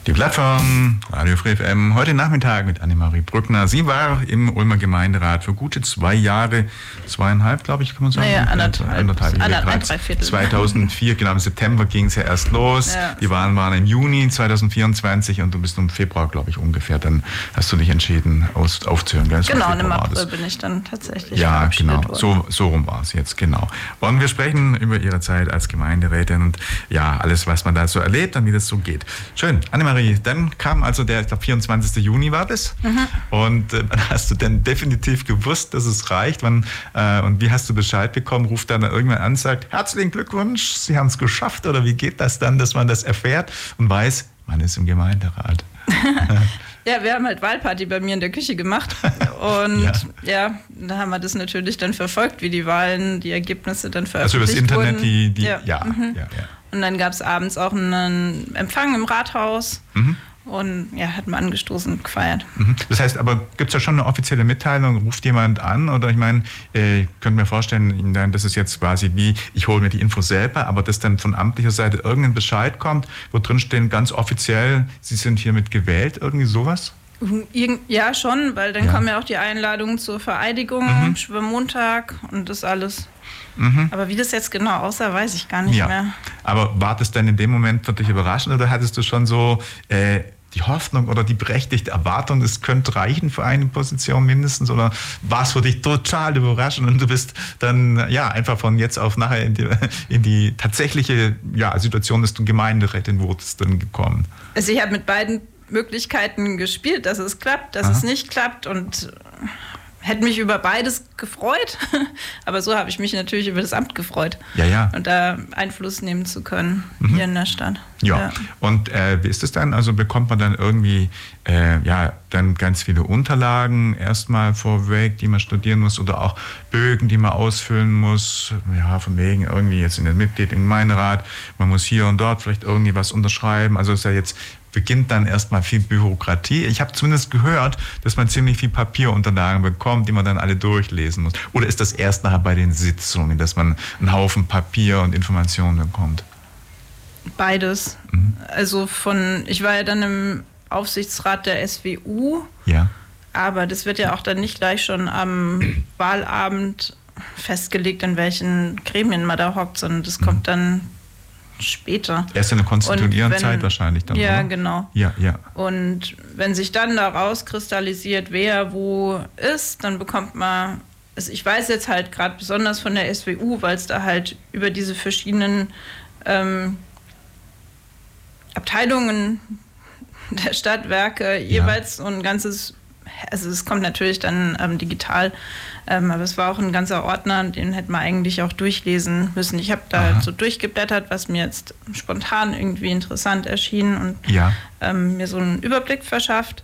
Die Plattform Radio Free FM heute Nachmittag mit Annemarie Brückner. Sie war im Ulmer Gemeinderat für gute 2 Jahre, 2,5, glaube ich, kann man sagen. Naja, anderthalb, 2004, genau, im September ging es ja erst los. Ja. Die Wahlen waren im Juni 2024 und du bist im Februar, glaube ich, ungefähr. Dann hast du dich entschieden, aufzuhören. Gell? Genau, im April bin ich dann tatsächlich ja, genau, so rum war es jetzt, genau. Und wir sprechen über Ihre Zeit als Gemeinderätin und ja, alles, was man da so erlebt und wie das so geht. Schön, Annemarie. Dann kam also der, ich glaube 24. Juni war das. Und hast du denn definitiv gewusst, dass es reicht? Und wie hast du Bescheid bekommen? Ruft dann irgendwann an und sagt, herzlichen Glückwunsch, Sie haben es geschafft. Oder wie geht das dann, dass man das erfährt und weiß, man ist im Gemeinderat? Ja, wir haben halt Wahlparty bei mir in der Küche gemacht und ja, da haben wir das natürlich dann verfolgt, wie die Wahlen, die Ergebnisse dann veröffentlicht wurden. Also über das Internet, ja. Und dann gab es abends auch einen Empfang im Rathaus und ja, hat man angestoßen und gefeiert. Das heißt, aber gibt es da schon eine offizielle Mitteilung? Ruft jemand an? Oder ich meine, ich könnte mir vorstellen, das ist jetzt quasi wie, ich hole mir die Info selber, aber dass dann von amtlicher Seite irgendein Bescheid kommt, wo drin stehen, ganz offiziell, Sie sind hiermit gewählt, irgendwie sowas? Ja, schon, weil dann kommen ja auch die Einladungen zur Vereidigung, Schwimmmontag und das alles. Aber wie das jetzt genau aussah, weiß ich gar nicht mehr. Aber war das dann in dem Moment für dich überraschend oder hattest du schon so die Hoffnung oder die berechtigte Erwartung, es könnte reichen für eine Position mindestens? Oder war es für dich total überraschend und du bist dann einfach von jetzt auf nachher in die tatsächliche Situation, dass du Gemeinderätin wurdest, dann gekommen? Also ich habe mit beiden Möglichkeiten gespielt, dass es klappt, dass es nicht klappt und hätte mich über beides gefreut, aber so habe ich mich natürlich über das Amt gefreut. Und da Einfluss nehmen zu können hier in der Stadt. Ja. Und wie ist es dann? Also bekommt man dann irgendwie dann ganz viele Unterlagen erstmal vorweg, die man studieren muss oder auch Bögen, die man ausfüllen muss? Ja, von wegen irgendwie jetzt in der Mitglied im Gemeinderat, man muss hier und dort vielleicht irgendwie was unterschreiben. Also ist ja jetzt beginnt dann erstmal viel Bürokratie. Ich habe zumindest gehört, dass man ziemlich viel Papierunterlagen bekommt, die man dann alle durchlesen muss. Oder ist das erst nachher bei den Sitzungen, dass man einen Haufen Papier und Informationen bekommt? Beides. Also ich war ja dann im Aufsichtsrat der SWU, aber das wird ja auch dann nicht gleich schon am Wahlabend festgelegt, in welchen Gremien man da hockt, sondern das kommt dann später. Erst in der konstituierenden Zeit wahrscheinlich dann, ja, oder? Genau. Ja. Und wenn sich dann daraus kristallisiert, wer wo ist, dann bekommt man, also ich weiß jetzt halt gerade besonders von der SWU, weil es da halt über diese verschiedenen Abteilungen der Stadtwerke jeweils so ein ganzes, also es kommt natürlich dann digital, aber es war auch ein ganzer Ordner, den hätte man eigentlich auch durchlesen müssen. Ich habe da halt so durchgeblättert, was mir jetzt spontan irgendwie interessant erschien und mir so einen Überblick verschafft.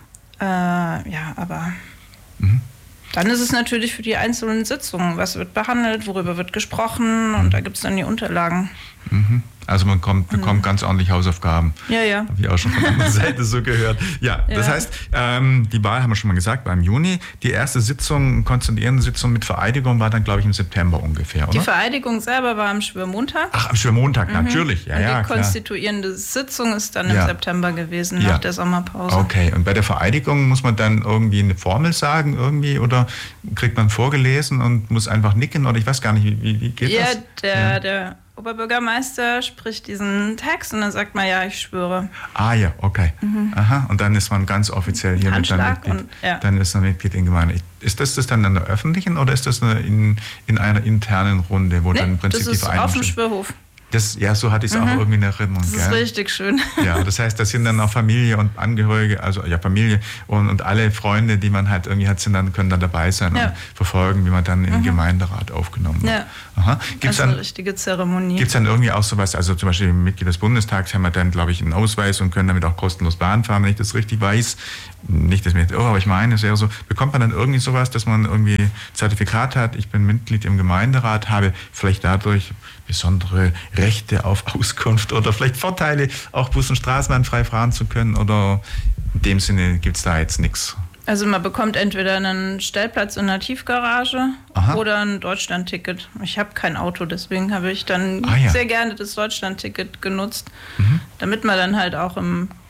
Aber dann ist es natürlich für die einzelnen Sitzungen, was wird behandelt, worüber wird gesprochen und da gibt es dann die Unterlagen. Also man bekommt ganz ordentlich Hausaufgaben. Ja. Habe ich auch schon von der anderen Seite so gehört. Ja, das heißt, die Wahl haben wir schon mal gesagt, war im Juni. Die erste Sitzung, konstituierende Sitzung mit Vereidigung war dann, glaube ich, im September ungefähr, oder? Die Vereidigung selber war am Schwörmontag. Ach, am Schwörmontag, natürlich. Ja, und die konstituierende Sitzung ist dann im September gewesen, nach der Sommerpause. Okay, und bei der Vereidigung muss man dann irgendwie eine Formel sagen irgendwie oder kriegt man vorgelesen und muss einfach nicken oder ich weiß gar nicht, wie geht das? Der Oberbürgermeister spricht diesen Text und dann sagt man, ich schwöre. Ah ja, okay. Aha, und dann ist man ganz offiziell hier mit dann Mitglied. Dann ist man Mitglied in Gemeinde. Ist das dann in der öffentlichen oder ist das in einer internen Runde, wo dann im Prinzip die Vereinigung auf dem Schwörhof. So hatte ich es auch irgendwie in Erinnerung. Das ist richtig schön. Ja, das heißt, das sind dann auch Familie und Angehörige, also Familie und alle Freunde, die man halt irgendwie hat, können dann dabei sein und verfolgen, wie man dann im Gemeinderat aufgenommen wird. Ja. Aha. Das ist eine richtige Zeremonie. Gibt es dann irgendwie auch sowas, also zum Beispiel Mitglied des Bundestags haben wir dann, glaube ich, einen Ausweis und können damit auch kostenlos Bahn fahren, wenn ich das richtig weiß. Nicht, dass mir aber ich meine, es wäre so, bekommt man dann irgendwie sowas, dass man irgendwie Zertifikat hat, ich bin Mitglied im Gemeinderat, habe vielleicht dadurch besondere Rechte auf Auskunft oder vielleicht Vorteile, auch Bus- und Straßenbahn frei fahren zu können oder in dem Sinne gibt es da jetzt nichts? Also man bekommt entweder einen Stellplatz in der Tiefgarage oder ein Deutschlandticket. Ich habe kein Auto, deswegen habe ich dann sehr gerne das Deutschlandticket genutzt, damit man dann halt auch im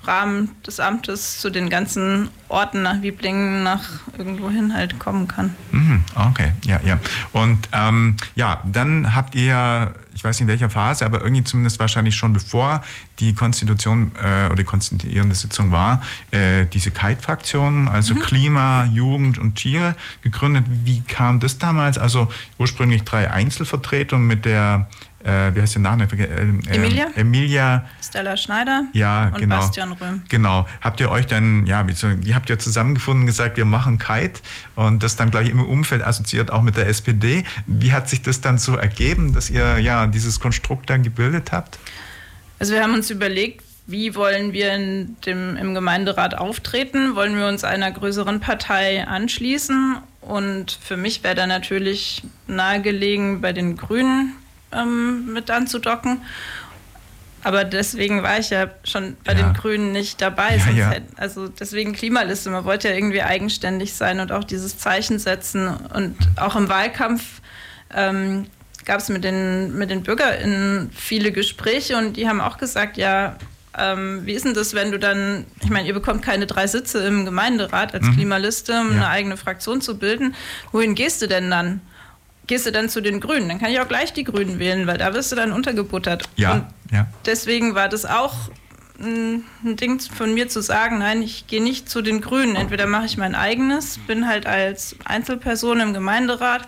Rahmen des Amtes zu den ganzen Orten nach Wiblingen, nach irgendwohin halt kommen kann. Okay, ja. Und dann habt ihr, ich weiß nicht in welcher Phase, aber irgendwie zumindest wahrscheinlich schon bevor die Konstitution oder die konstituierende Sitzung war, diese Kite-Fraktion, also Klima, Jugend und Tiere gegründet. Wie kam das damals? Also ursprünglich 3 Einzelvertretungen mit der wie heißt der Name? Emilia. Stella Schneider und genau. Bastian Röhm. Genau. Habt ihr euch dann, wie habt ihr zusammengefunden und gesagt, wir machen Kite und das dann gleich im Umfeld assoziiert auch mit der SPD. Wie hat sich das dann so ergeben, dass ihr dieses Konstrukt dann gebildet habt? Also wir haben uns überlegt, wie wollen wir im Gemeinderat auftreten? Wollen wir uns einer größeren Partei anschließen? Und für mich wäre da natürlich nahegelegen, bei den Grünen mit anzudocken. Aber deswegen war ich ja schon bei den Grünen nicht dabei. Also deswegen Klimaliste. Man wollte ja irgendwie eigenständig sein und auch dieses Zeichen setzen. Und auch im Wahlkampf gab es mit den BürgerInnen viele Gespräche und die haben auch gesagt, wie ist denn das, wenn du dann, ich meine, ihr bekommt keine 3 Sitze im Gemeinderat als Klimaliste, um eine eigene Fraktion zu bilden. Wohin gehst du denn dann? Gehst du dann zu den Grünen? Dann kann ich auch gleich die Grünen wählen, weil da wirst du dann untergebuttert. Und deswegen war das auch ein Ding von mir zu sagen, nein, ich gehe nicht zu den Grünen. Entweder mache ich mein eigenes, bin halt als Einzelperson im Gemeinderat,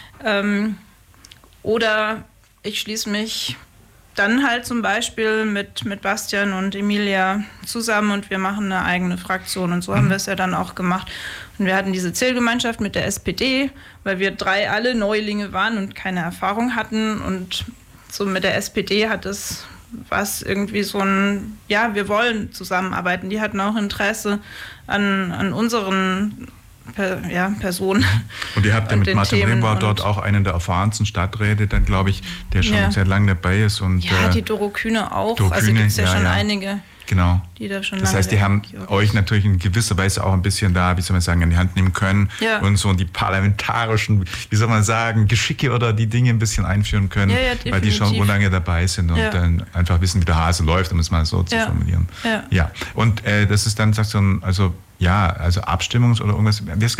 oder ich schließe mich dann halt zum Beispiel mit Bastian und Emilia zusammen und wir machen eine eigene Fraktion. Und so haben wir es ja dann auch gemacht. Und wir hatten diese Zielgemeinschaft mit der SPD, weil wir 3 alle Neulinge waren und keine Erfahrung hatten. Und so mit der SPD war es irgendwie so ein, wir wollen zusammenarbeiten. Die hatten auch Interesse an unseren Personen. Und ihr habt ja mit Martin Rimbaud dort auch einen der erfahrensten Stadträte, dann glaube ich, der schon sehr lange dabei ist. Und, die Doro Kühne auch. Also gibt es ja schon einige, die da schon das heißt, die haben euch natürlich in gewisser Weise auch ein bisschen da, an die Hand nehmen können und so die parlamentarischen, Geschicke oder die Dinge ein bisschen einführen können, weil die schon so lange dabei sind und dann einfach wissen, wie der Hase läuft, um es mal so zu formulieren. Und das ist dann, also Abstimmungs- oder irgendwas,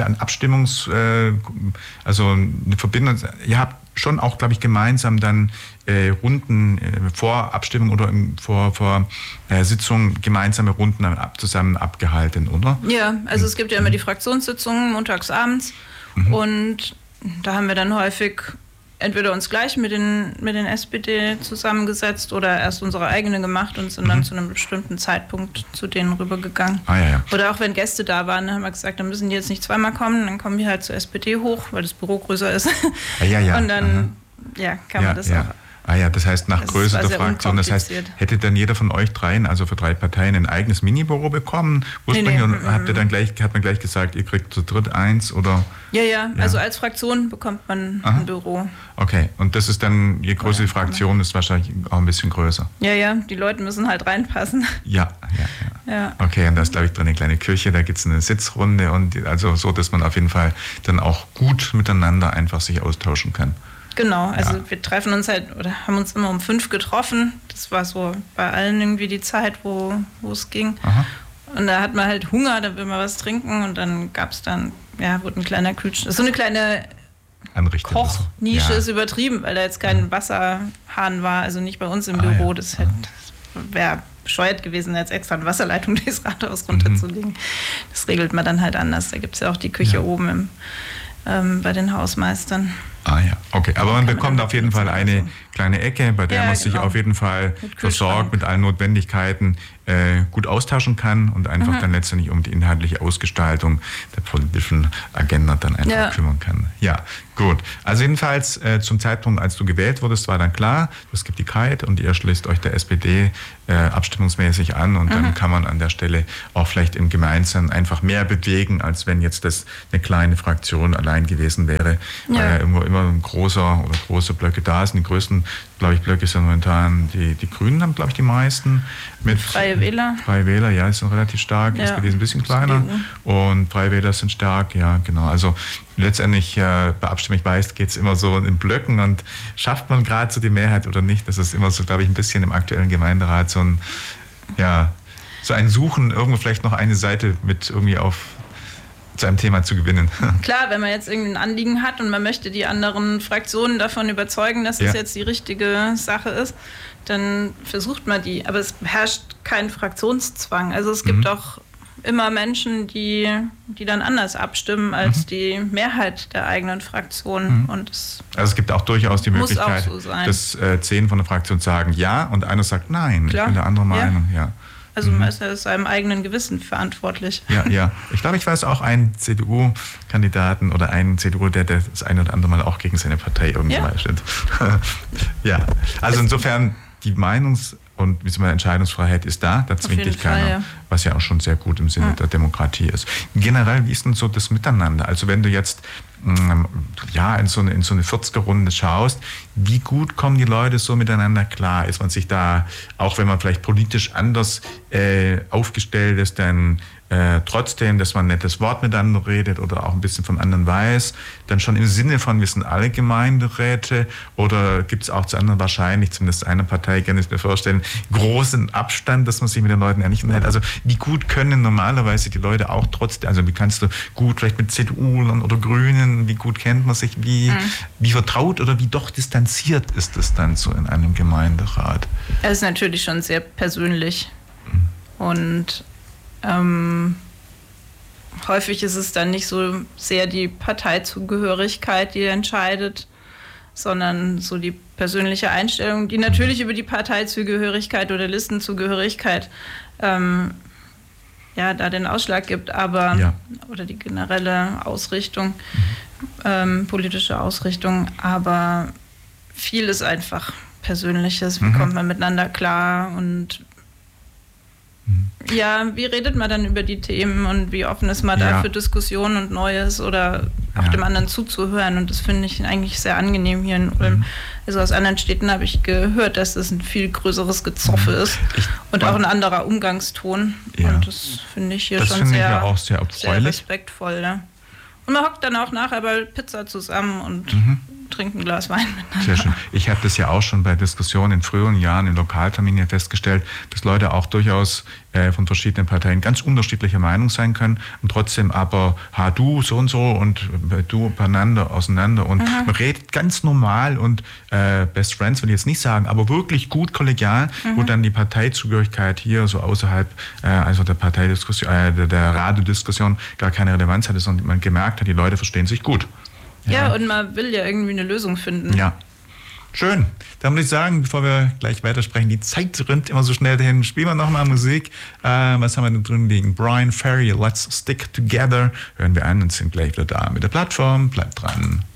also eine Verbindung. Ihr habt schon auch, glaube ich, gemeinsam dann Runden vor Abstimmung oder vor Sitzungen gemeinsame Runden zusammen abgehalten, oder? Ja, also es gibt ja immer die Fraktionssitzungen montags abends und da haben wir dann häufig entweder uns gleich mit den SPD zusammengesetzt oder erst unsere eigene gemacht und sind dann zu einem bestimmten Zeitpunkt zu denen rübergegangen. Oder auch wenn Gäste da waren, haben wir gesagt, dann müssen die jetzt nicht zweimal kommen, dann kommen die halt zur SPD hoch, weil das Büro größer ist. Und dann kann man das auch. Das heißt, nach Größe der Fraktion, das heißt, hätte dann jeder von euch 3, also für 3 Parteien, ein eigenes Minibüro bekommen? Ursprünglich und hat man gleich gesagt, ihr kriegt zu dritt eins oder? Also als Fraktion bekommt man ein Büro. Okay, und das ist dann, je größer die Fraktion, ist wahrscheinlich auch ein bisschen größer. Die Leute müssen halt reinpassen. Ja. Okay, und da ist, glaube ich, drin eine kleine Küche, da gibt es eine Sitzrunde und also so, dass man auf jeden Fall dann auch gut miteinander einfach sich austauschen kann. Genau, also wir treffen uns haben uns immer um 5 getroffen. Das war so bei allen irgendwie die Zeit, wo es ging. Und da hat man halt Hunger, da will man was trinken und dann gab es wurde ein kleiner Kühlschrank. So eine kleine Kochnische ist übertrieben, weil da jetzt kein Wasserhahn war, also nicht bei uns im Büro. Das wäre bescheuert gewesen, jetzt extra eine Wasserleitung durchs Rathaus runterzulegen. Das regelt man dann halt anders. Da gibt es ja auch die Küche oben bei den Hausmeistern. Okay. Aber man bekommt auf jeden Fall eine kleine Ecke, bei der man sich auf jeden Fall versorgt mit allen Notwendigkeiten, gut austauschen kann und einfach dann letztendlich um die inhaltliche Ausgestaltung der politischen Agenda dann einfach kümmern kann. Ja, gut. Also jedenfalls zum Zeitpunkt, als du gewählt wurdest, war dann klar, es gibt die Kite und ihr schließt euch der SPD abstimmungsmäßig an und dann kann man an der Stelle auch vielleicht im Gemeinsamen einfach mehr bewegen, als wenn jetzt das eine kleine Fraktion allein gewesen wäre, weil ja immer große Blöcke da sind. Die größten, glaube ich, Blöcke sind momentan die Grünen haben, glaube ich, die meisten. Mit Freie Wähler. Freie Wähler, ja, die sind relativ stark. Ja. SPD ist ein bisschen kleiner. Und Freie Wähler sind stark, ja, genau. Also letztendlich bei Abstimmung, ich weiß, geht es immer so in Blöcken und schafft man gerade so die Mehrheit oder nicht. Das ist immer so, glaube ich, ein bisschen im aktuellen Gemeinderat so so ein Suchen, irgendwo vielleicht noch eine Seite mit irgendwie zu einem Thema zu gewinnen. Klar, wenn man jetzt irgendein Anliegen hat und man möchte die anderen Fraktionen davon überzeugen, dass es jetzt die richtige Sache ist, dann versucht man die. Aber es herrscht kein Fraktionszwang. Also es gibt auch immer Menschen, die dann anders abstimmen als die Mehrheit der eigenen Fraktion. Und also es gibt auch durchaus die Möglichkeit, dass 10 von der Fraktion sagen ja und einer sagt nein. Klar. Ich bin der andere Meinung. Ja. Also man ist ja seinem eigenen Gewissen verantwortlich. Ja. Ich glaube, ich weiß auch einen CDU-Kandidaten oder einen CDU, der das ein oder andere Mal auch gegen seine Partei irgendwann steht. Ja, also insofern die und Entscheidungsfreiheit ist da zwingt dich keiner, was ja auch schon sehr gut im Sinne der Demokratie ist. Generell, wie ist denn so das Miteinander? Also wenn du jetzt in so eine 40er-Runde schaust, wie gut kommen die Leute so miteinander klar? Ist man sich da, auch wenn man vielleicht politisch anders aufgestellt ist, dann trotzdem, dass man ein nettes Wort miteinander redet oder auch ein bisschen vom anderen weiß, dann schon im Sinne von, wir sind alle Gemeinderäte, oder gibt es auch zu anderen wahrscheinlich, zumindest einer Partei, kann ich mir vorstellen, großen Abstand, dass man sich mit den Leuten eigentlich unterhält. Also wie gut können normalerweise die Leute auch trotzdem, also wie kannst du gut vielleicht mit CDU-Lern oder Grünen, wie gut kennt man sich, wie vertraut oder wie doch distanziert ist es dann so in einem Gemeinderat? Es ist natürlich schon sehr persönlich und häufig ist es dann nicht so sehr die Parteizugehörigkeit, die entscheidet, sondern so die persönliche Einstellung, die natürlich über die Parteizugehörigkeit oder Listenzugehörigkeit da den Ausschlag gibt, aber oder die generelle Ausrichtung, politische Ausrichtung, aber viel ist einfach Persönliches, wie kommt man miteinander klar und wie redet man dann über die Themen und wie offen ist man da für Diskussionen und Neues oder auch dem anderen zuzuhören, und das finde ich eigentlich sehr angenehm hier in Ulm. Also aus anderen Städten habe ich gehört, dass es ein viel größeres Gezoffe ist und auch ein anderer Umgangston, und das finde ich hier schon sehr respektvoll. Ja. Und man hockt dann auch nachher bei Pizza zusammen und trinkt ein Glas Wein miteinander. Sehr schön. Ich habe das ja auch schon bei Diskussionen in früheren Jahren in Lokalterminen festgestellt, dass Leute auch durchaus von verschiedenen Parteien ganz unterschiedlicher Meinung sein können und trotzdem aber du so und so und du beieinander, auseinander, und man redet ganz normal und Best Friends will ich jetzt nicht sagen, aber wirklich gut kollegial, wo dann die Parteizugehörigkeit hier so außerhalb also der Parteidiskussion, der Radiodiskussion gar keine Relevanz hatte, sondern man gemerkt hat, die Leute verstehen sich gut. Ja, und man will ja irgendwie eine Lösung finden. Ja. Schön. Dann würde ich sagen, bevor wir gleich weitersprechen, die Zeit rennt immer so schnell dahin. Spielen wir nochmal Musik. Was haben wir denn drin liegen? Bryan Ferry, Let's Stick Together. Hören wir an und sind gleich wieder da mit der Plattform. Bleibt dran.